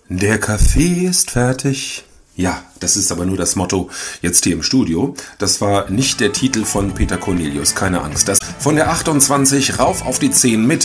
Der Kaffee ist fertig. Ja, das ist aber nur das Motto jetzt hier im Studio. Das war nicht der Titel von Peter Cornelius, keine Angst. Das von der 28 rauf auf die 10 mit